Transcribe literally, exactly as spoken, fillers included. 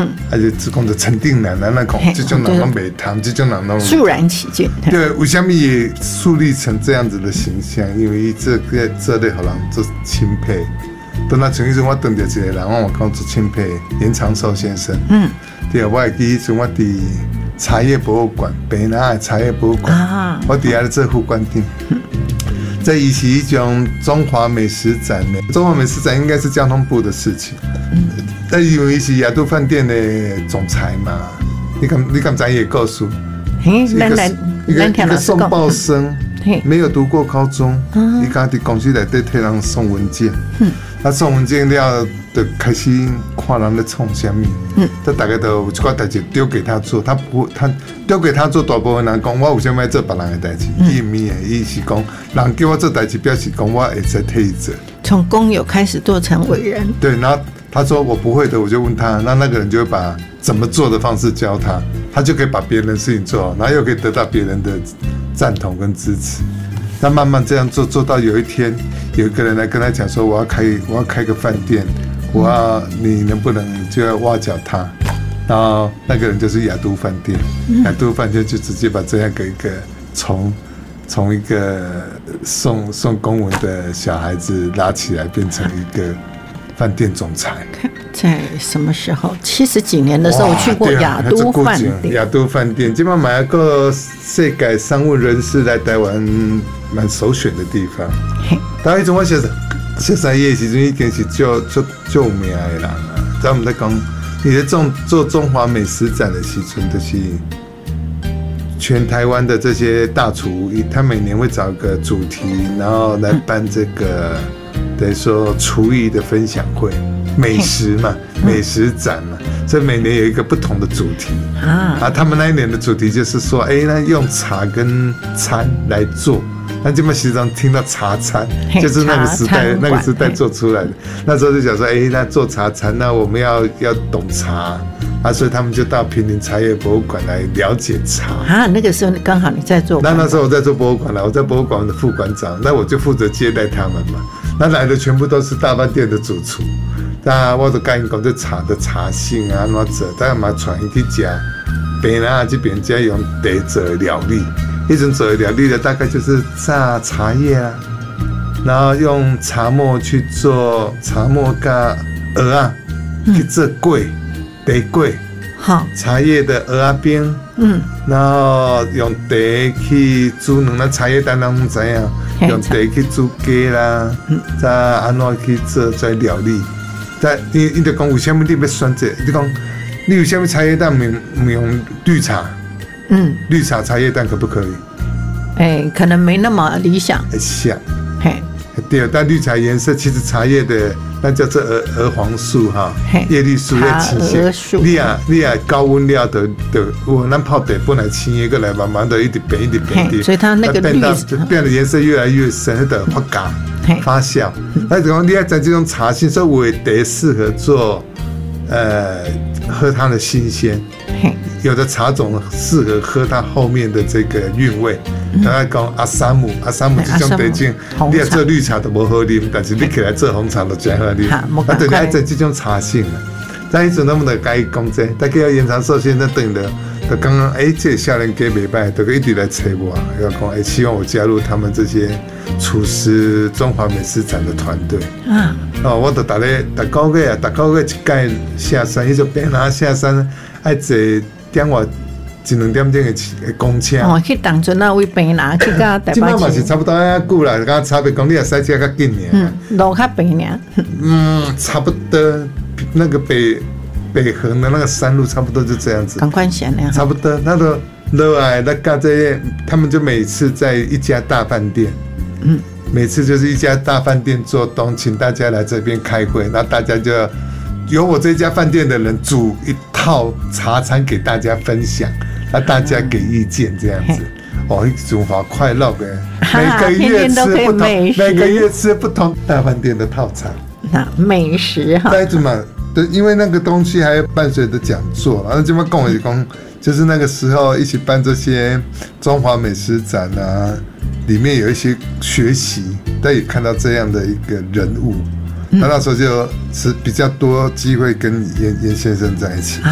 嗯，而且只讲着陈定南啊，那讲这种人拢袂谈，这种人拢肃然起敬。 对，为什么也树立成这样子的形象？因为这个这类好人做钦佩。等到前一阵我碰到一个人，我讲做钦佩严长寿先生。嗯，对，我会记迄阵我伫茶叶博物馆，北南的茶叶博物馆，啊、我底下的做副馆长。嗯这以是一种中华美食展呢，中华美食展应该是交通部的事情。但因为是亚都饭店的总裁嘛，你敢你敢咱也告诉， 嘿，咱来一个一个送报生，没有读过高中，伊家伫公司内底替人送文件，他送文件了就开始看人在创什么，嗯，他大概都有一寡代志丢给他做，他不他丢给他做，大部分人讲我有啥物做别人的代志，伊唔的，伊是讲人叫我做代志，表示讲我会在替做。 从工友开始做成伟人。 对，然后他说我不会的，我就问他，那那个人就会把怎么做的方式教他，他就可以把别人的事情做好，然后又可以得到别人的赞同跟支持。他慢慢这样做，做到有一天有一个人来跟他讲说，我要开我要开个饭店。我要你能不能就要挖角他，然后那个人就是亚都饭店，亚都饭店就直接把这样一个从从一个送送公文的小孩子拉起来，变成一个饭店总裁。 在什么时候？七十几年的时候，我去过亚都饭店。 亚都饭店，基本上买一个世界商务人士来台湾蛮首选的地方。大家一种我写的。十三页时阵已经是足足足有名的人啊！咱们在讲，你在做做中华美食展的时阵，就是全台湾的这些大厨，他每年会找一个主题，然后来办这个等于说厨艺的分享会，美食嘛，美食展嘛，所以每年有一个不同的主题啊。啊，他们那一年的主题就是说，哎、欸，那用茶跟餐来做。那基本上听到茶餐，就是那个时代那个时代做出来的。那时候就讲说，哎、欸，那做茶餐，那我们要要懂茶啊，所以他们就到坪林茶叶博物馆来了解茶啊。那个时候刚好你在做， 那那时候我在做博物馆了，我在博物馆的副馆长，那我就负责接待他们嘛。那来的全部都是大饭店的主厨，那我就跟因讲这茶的茶性啊，怎做，大家嘛传去吃，北南这边家用茶做料理。一种做的料理的大概就是榨茶叶啊，然后用茶末去做茶末跟蚵啊，去做粿、茶粿，好，茶叶的蚵仔冰，嗯，然后用茶去煮两那茶叶蛋，咱拢知影，用茶去煮鸡啦，再安怎去做做料理，但你你就讲为什么你要选这？你讲你有什么茶叶蛋没没用绿茶？嗯，绿茶茶叶蛋可不可以？ 哎、欸，可能没那么理想。 像，嘿，对，但绿茶颜色其实茶叶的那叫做鹅鹅黄素哈，叶绿素要清晰。你啊你啊高温料的的，我咱泡茶本来青一个来，慢慢的一直变一直变的， 所以它那个绿变的颜色越来越深的发酵发酵。那讲你要在这种茶性，所以我得适合做呃喝它的新鲜。有的茶种适合喝它后面的这个韵味，大家讲阿萨姆，阿萨姆这种茶种，你要做绿茶都不好啉，但是你起来做红茶就真好啉。那等于爱做这种茶性啊。但一种那么的该讲这，大家要延长寿先生等的，就刚刚哎，这少年家袂歹，就一直来找我，要讲哎，希望我加入他们这些厨师中华美食展的团队。啊，哦，我就大咧，大个月啊，大个月一届下山，迄种边拿下山爱坐。点我一两点钟的公车， 哦，去当阵那位平南去到台北市， 今嘛是差不多遐久啦，刚差别讲你也塞车较紧尔， 嗯，路较平尔， 嗯，差不多那个北北横的那个山路差不多就这样子， 赶快线了， 差不多，那个落来那个这些，他们就每次在一家大饭店，嗯，每次就是一家大饭店做东，请大家来这边开会，那大家就由我这家饭店的人煮一套茶餐给大家分享，那大家给意见这样子，哦，一种好快乐的，每个月吃不同，每个月吃不同大饭店的套餐， 那美食哈， 再嘛，对，因为那个东西还伴随着讲座，然后这么跟我讲，就是那个时候一起办这些中华美食展啊，里面有一些学习，但也看到这样的一个人物。那那时候就是比较多机会跟严严先生在一起。